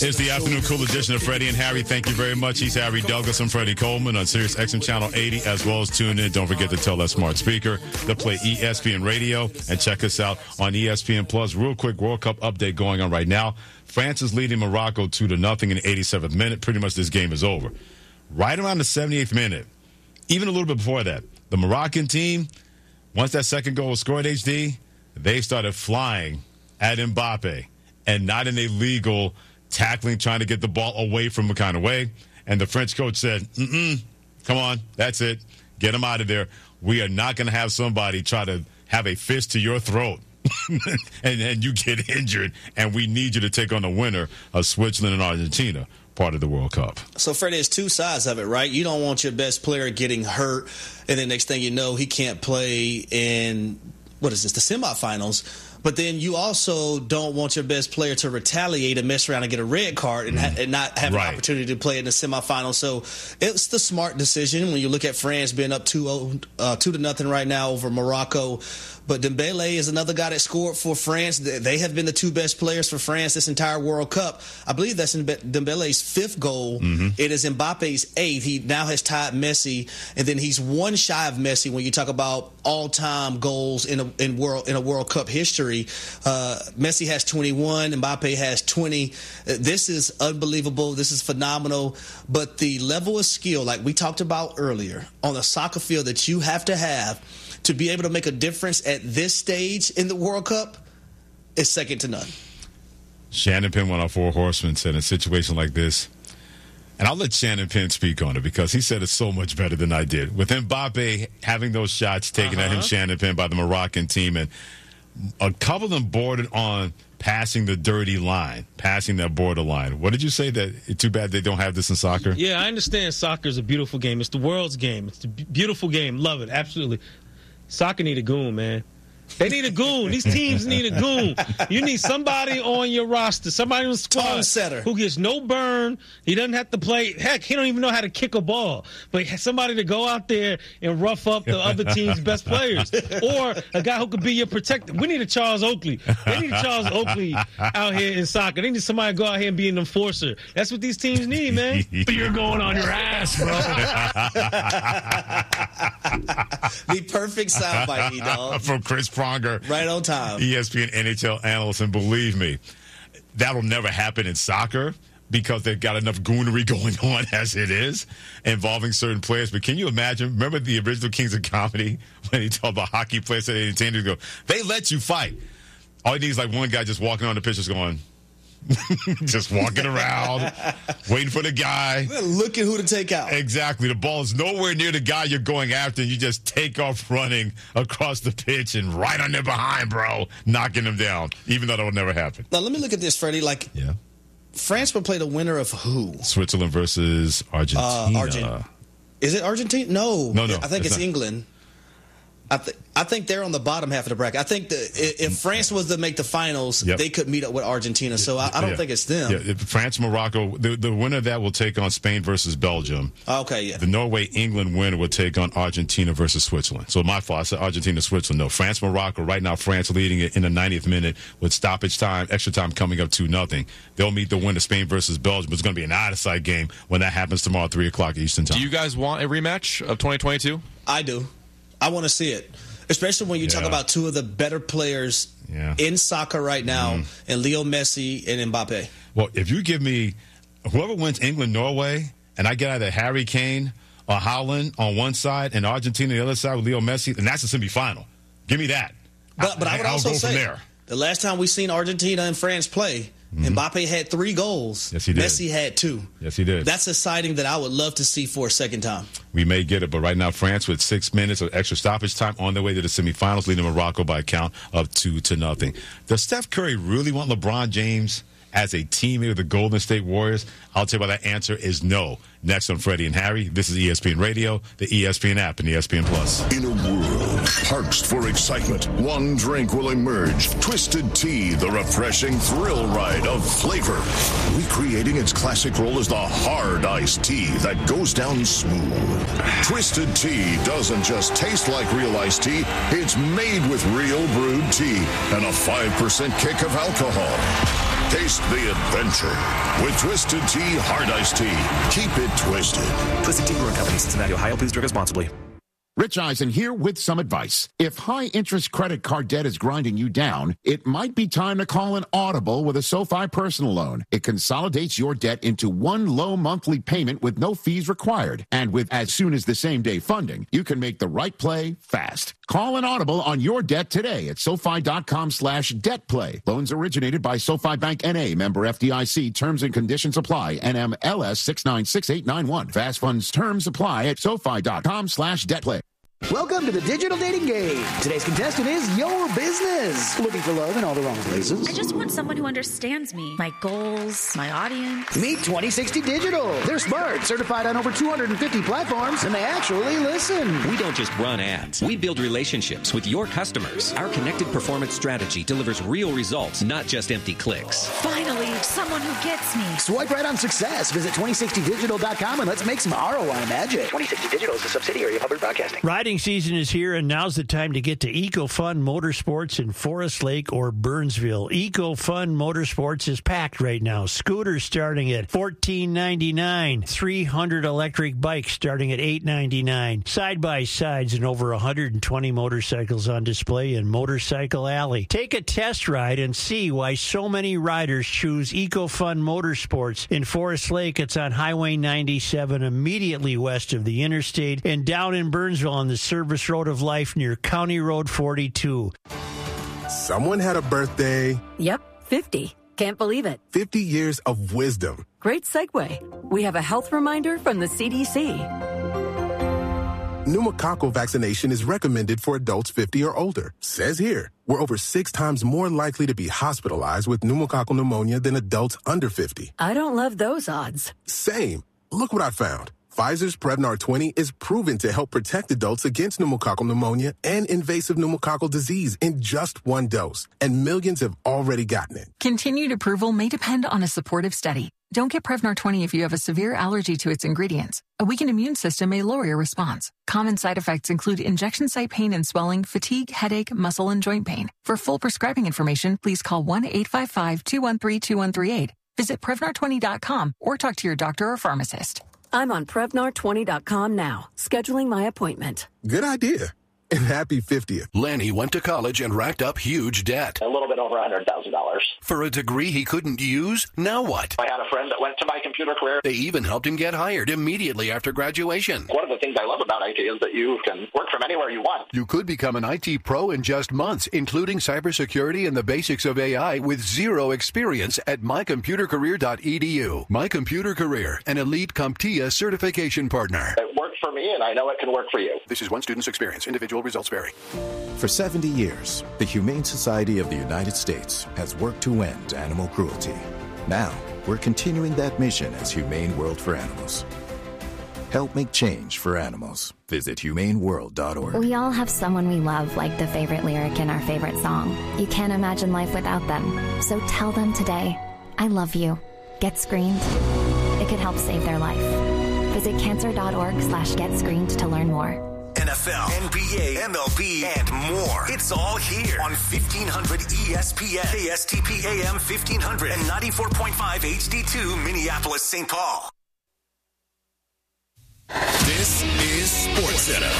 It's the afternoon cool edition of Freddie and Harry. Thank you very much. He's Harry Douglas. I'm Freddie Coleman on Sirius XM Channel 80, as well as tune in. Don't forget to tell that smart speaker to play ESPN Radio and check us out on ESPN Plus. Real quick World Cup update going on right now. France is leading Morocco 2-0 in the 87th minute. Pretty much this game is over. Right around the 78th minute, even a little bit before that, the Moroccan team, once that second goal was scored, HD, they started flying at Mbappe and not in a legal tackling, trying to get the ball away from him kind of way. And the French coach said, come on, that's it. Get him out of there. We are not going to have somebody try to have a fist to your throat and you get injured. And we need you to take on the winner of Switzerland and Argentina, part of the World Cup. So, Freddie, there's two sides of it, right? You don't want your best player getting hurt, and then next thing you know, he can't play in, the semifinals. But then you also don't want your best player to retaliate and mess around and get a red card and not have an opportunity to play in the semifinals. So it's the smart decision when you look at France being up 2-0 right now over Morocco. But Dembele is another guy that scored for France. They have been the two best players for France this entire World Cup. I believe that's Dembele's fifth goal. It is Mbappe's eighth. He now has tied Messi, and then he's one shy of Messi when you talk about all-time goals in a World Cup history. Messi has 21. Mbappe has 20. This is unbelievable. This is phenomenal. But the level of skill, like we talked about earlier, on a soccer field that you have to be able to make a difference at this stage in the World Cup is second to none. Shannon Penn, one of our four horsemen, said in a situation like this, and I'll let Shannon Penn speak on it because he said it's so much better than I did. With Mbappe having those shots taken at him, Shannon Penn, by the Moroccan team, and a couple of them bordered on passing the dirty line, passing that borderline. What did you say? That it's too bad they don't have this in soccer? Yeah, I understand soccer is a beautiful game. It's the world's game. It's a beautiful game. Love it. Absolutely. Soccer need a goon, man. They need a goon. These teams need a goon. You need somebody on your roster, somebody on the squad who gets no burn. He doesn't have to play. Heck, he don't even know how to kick a ball. But somebody to go out there and rough up the other team's best players. Or a guy who could be your protector. We need a Charles Oakley. They need a Charles Oakley out here in soccer. They need somebody to go out here and be an enforcer. That's what these teams need, man. You're going on your ass, bro. The perfect soundbite, dog. From Chris Pronger. Right on time. ESPN NHL analyst. And believe me, that'll never happen in soccer because they've got enough goonery going on as it is involving certain players. But can you imagine? Remember the original Kings of Comedy when he told the hockey players that they intended to go, they let you fight. All you need is like one guy just walking on the pitch just going, just walking around, waiting for the guy. Looking who to take out. Exactly. The ball is nowhere near the guy you're going after, and you just take off running across the pitch and right on their behind, bro, knocking them down, even though that will never happen. Now, let me look at this, Freddie. France will play the winner of who? Switzerland versus Argentina. Is it Argentina? No. I think it's not. England. I think they're on the bottom half of the bracket. I think if France was to make the finals, they could meet up with Argentina. So I don't think it's them. Yeah, France, Morocco. The winner of that will take on Spain versus Belgium. Okay, yeah. The Norway-England winner will take on Argentina versus Switzerland. So my fault. I said Argentina, Switzerland. No, France, Morocco. Right now, France leading it in the 90th minute with stoppage time, extra time coming up 2-0. They'll meet the winner, Spain versus Belgium. It's going to be an out-of-sight game when that happens tomorrow at 3 o'clock Eastern time. Do you guys want a rematch of 2022? I do. I want to see it, especially when you talk about two of the better players in soccer right now, and Leo Messi and Mbappe. Well, if you give me whoever wins England, Norway, and I get either Harry Kane or Haaland on one side and Argentina on the other side with Leo Messi, then that's a semifinal. Give me that. But I would also say the last time we seen Argentina and France play, Mbappe had 3 goals. Yes, he did. Messi had 2. Yes, he did. That's a sighting that I would love to see for a second time. We may get it, but right now France with 6 minutes of extra stoppage time on their way to the semifinals, leading Morocco by a count of 2-0. Does Steph Curry really want LeBron James as a teammate of the Golden State Warriors? I'll tell you why that answer is no. Next on Freddie and Harry, this is ESPN Radio, the ESPN app, and ESPN Plus. In a world parched for excitement, one drink will emerge. Twisted Tea, the refreshing thrill ride of flavor. Recreating its classic role as the hard iced tea that goes down smooth. Twisted Tea doesn't just taste like real iced tea, it's made with real brewed tea and a 5% kick of alcohol. Taste the adventure with Twisted Tea Hard Iced Tea. Keep it twisted. Twisted Tea Brewing Company, Cincinnati, Ohio. Please drink responsibly. Rich Eisen here with some advice. If high-interest credit card debt is grinding you down, it might be time to call an Audible with a SoFi personal loan. It consolidates your debt into one low monthly payment with no fees required. And with as soon as the same-day funding, you can make the right play fast. Call an Audible on your debt today at SoFi.com/debtplay. Loans originated by SoFi Bank N.A., member FDIC. Terms and conditions apply. NMLS 696891. Fast funds terms apply at SoFi.com/debtplay. Welcome to the Digital Dating Game. Today's contestant is your business. Looking for love in all the wrong places? I just want someone who understands me, my goals, my audience. Meet 2060 Digital. They're smart, certified on over 250 platforms, and they actually listen. We don't just run ads. We build relationships with your customers. Our connected performance strategy delivers real results, not just empty clicks. Finally, someone who gets me. Swipe right on success. Visit 2060digital.com and let's make some ROI magic. 2060 Digital is a subsidiary of Hubbard Broadcasting. Riding season is here, and now's the time to get to EcoFun Motorsports in Forest Lake or Burnsville. EcoFun Motorsports is packed right now. Scooters starting at $14.99, 300 electric bikes starting at $8.99, side-by-sides and over 120 motorcycles on display in Motorcycle Alley. Take a test ride and see why so many riders choose EcoFun Motorsports in Forest Lake. It's on Highway 97, immediately west of the interstate, and down in Burnsville on the Service Road of Life near County Road 42. Someone had a birthday. Yep, 50. Can't believe it. 50 years of wisdom. Great segue. We have a health reminder from the CDC. Pneumococcal vaccination is recommended for adults 50 or older. Says here, we're over 6 times more likely to be hospitalized with pneumococcal pneumonia than adults under 50. I don't love those odds. Same. Look what I found. Pfizer's Prevnar 20 is proven to help protect adults against pneumococcal pneumonia and invasive pneumococcal disease in just one dose, and millions have already gotten it. Continued approval may depend on a supportive study. Don't get Prevnar 20 if you have a severe allergy to its ingredients. A weakened immune system may lower your response. Common side effects include injection site pain and swelling, fatigue, headache, muscle, and joint pain. For full prescribing information, please call 1-855-213-2138. Visit Prevnar20.com or talk to your doctor or pharmacist. I'm on Prevnar20.com now, scheduling my appointment. Good idea. And happy 50th. Lanny went to college and racked up huge debt. A little bit over $100,000. For a degree he couldn't use? Now what? I had a friend that went to My Computer Career. They even helped him get hired immediately after graduation. One of the things I love about IT is that you can work from anywhere you want. You could become an IT pro in just months, including cybersecurity and the basics of AI with zero experience at mycomputercareer.edu. My Computer Career, an elite CompTIA certification partner. It worked for me, and I know it can work for you. This is one student's experience. Individual results vary. For 70 years, the Humane Society of the United States has worked to end animal cruelty. Now, we're continuing that mission as Humane World for Animals. Help make change for animals. Visit humaneworld.org. We all have someone we love, like the favorite lyric in our favorite song. You can't imagine life without them. So tell them today, I love you. Get screened. It could help save their life. Visit cancer.org/getscreened to learn more. NFL, NBA, MLB, and more. It's all here on 1500 ESPN, KSTP AM 1500, and 94.5 HD2 Minneapolis, St. Paul. This is SportsCenter.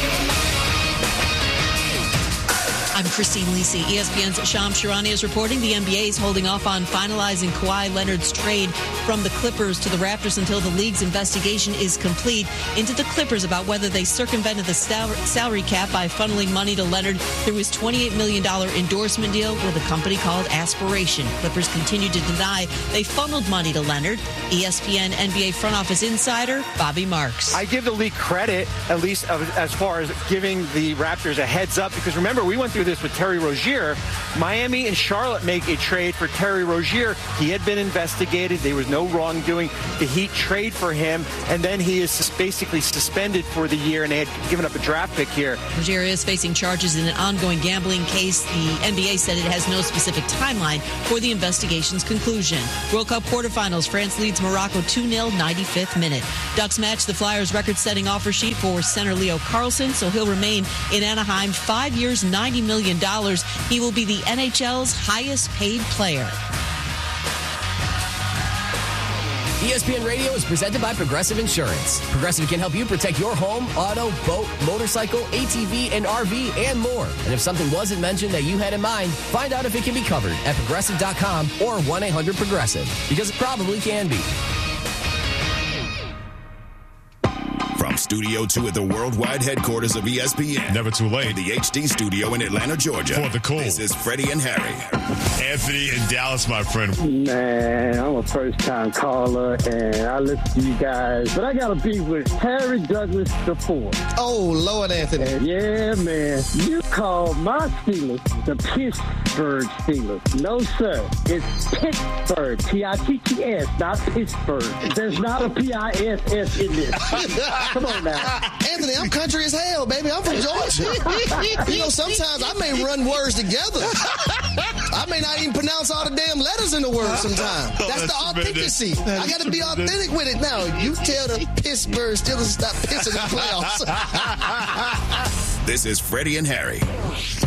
I'm Christine Lisi. ESPN's Shams Charania is reporting the NBA is holding off on finalizing Kawhi Leonard's trade from the Clippers to the Raptors until the league's investigation is complete into the Clippers about whether they circumvented the salary cap by funneling money to Leonard through his $28 million endorsement deal with a company called Aspiration. Clippers continue to deny they funneled money to Leonard. ESPN NBA front office insider Bobby Marks. I give the league credit, at least as far as giving the Raptors a heads up, because remember, we went through this with Terry Rozier. Miami and Charlotte make a trade for Terry Rozier. He had been investigated. There was no wrongdoing. The Heat trade for him, and then he is basically suspended for the year, and they had given up a draft pick here. Rozier is facing charges in an ongoing gambling case. The NBA said it has no specific timeline for the investigation's conclusion. World Cup quarterfinals, France leads Morocco 2-0, 95th minute. Ducks match the Flyers' record-setting offer sheet for center Leo Carlsson, so he'll remain in Anaheim 5 years, $90 million. He will be the NHL's highest paid player. ESPN Radio is presented by Progressive Insurance. Progressive can help you protect your home, auto, boat, motorcycle, ATV, and RV, and more. And if something wasn't mentioned that you had in mind, find out if it can be covered at Progressive.com or 1-800-PROGRESSIVE, because it probably can be. From Studio 2 at the worldwide headquarters of ESPN. Never too late. The HD studio in Atlanta, Georgia. For the cool. This is Freddie and Harry. Anthony in Dallas, my friend. Man, I'm a first-time caller, and I listen to you guys. But I got to be with Harry Douglas IV. Oh, Lord, Anthony. And yeah, man. You call my Steelers the Pittsburgh Steelers. No, sir. It's Pittsburgh. P-I-T-T-S, not Pittsburgh. There's not a P-I-S-S in this. Come on now. Anthony, I'm country as hell, baby. I'm from Georgia. You know, sometimes I may run words together. I may not even pronounce all the damn letters in the word sometimes. That's the authenticity. I got to be authentic with it. Now, you tell the Pittsburgh Steelers to stop pissing in the playoffs. This is Freddie and Harry.